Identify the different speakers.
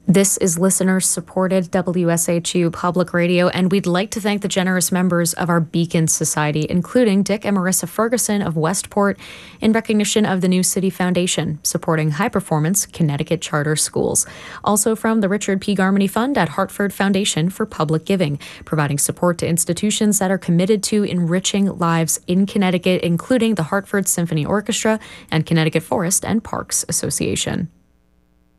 Speaker 1: This is listener-supported WSHU Public Radio, and we'd like to thank the generous members of our Beacon Society, including Dick and Marissa Ferguson of Westport, in recognition of the New City Foundation, supporting high-performance Connecticut charter schools. Also from the Richard P. Garmany Fund at Hartford Foundation for Public Giving, providing support to institutions that are committed to enriching lives in Connecticut, including the Hartford Symphony Orchestra and Connecticut Forest and Parks Association.